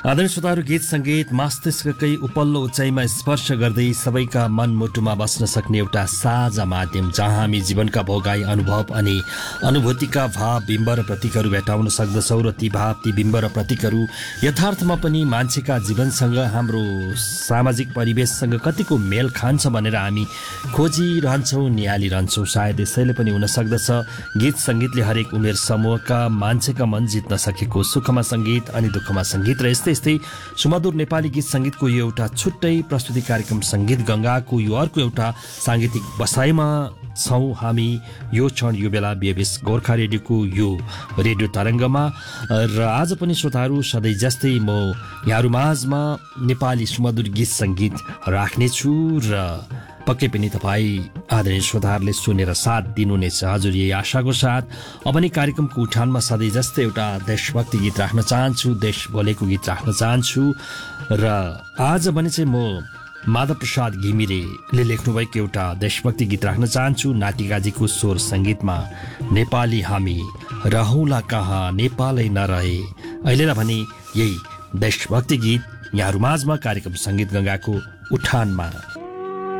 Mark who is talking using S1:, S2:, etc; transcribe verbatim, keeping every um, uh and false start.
S1: आदरणीय श्रोताहरू, गीत सङ्गीत मस्तिष्ककै उपल्लो उचाइमा स्पर्श गर्दै सबैका मनमुटुमा बस्न सक्ने एउटा साझा माध्यम, जहाँ हामी जीवनका भोगाई अनुभव अनि अनुभूतिका भाव बिम्ब र प्रतीकहरू भेटाउन सक्दछौँ र ती भाव ती बिम्ब र प्रतीकहरू यथार्थमा पनि मान्छेका जीवनसँग, हाम्रो सामाजिक परिवेशसँग कतिको मेल खान्छ भनेर हामी खोजिरहन्छौँ, निहालिरहन्छौँ। सायद यसैले पनि हुन सक्दछ गीत सङ्गीतले हरेक उमेर समूहका मान्छेका मन जित्न सकेको। सुखमा सङ्गीत अनि दुःखमा सङ्गीत र यस्तै यस्तै सुमधुर नेपाली गीत सङ्गीतको यो एउटा छुट्टै प्रस्तुति कार्यक्रम सङ्गीत गङ्गाको यो अर्को एउटा साङ्गीतिक बसाइमा छौँ हामी यो क्षण यो बेला बिएबीएस गोर्खा रेडियोको यो रेडियो तरङ्गमा। र आज पनि श्रोताहरू, सधैँ जस्तै म यहाँहरू माझमा नेपाली सुमधुर गीत सङ्गीत राख्नेछु र पक्कै पनि तपाईँ आदरणीय श्रोताहरूले सुनेर साथ दिनुहुनेछ, हजुर यही आशाको साथ। अब नि कार्यक्रमको उठानमा सधैँ जस्तै एउटा देशभक्ति गीत राख्न चाहन्छु, देश बोलेको गीत राख्न चाहन्छु। र आज भने चाहिँ म माधव प्रसाद घिमिरेले लेख्नुभएको एउटा देशभक्ति गीत राख्न चाहन्छु, नातिकाजीको स्वर सङ्गीतमा। नेपाली हामी रहौँला कहाँ नेपालै नरहे, अहिलेलाई भने यही देशभक्ति गीत यहाँहरू माझमा कार्यक्रम सङ्गीत गङ्गाको उठानमा।